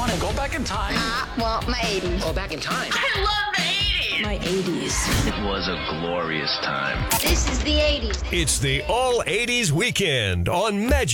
want to go back in time. Well, my 80s. Oh, back in time. I love the 80s. My 80s. It was a glorious time. This is the 80s. It's the All 80s Weekend on Magic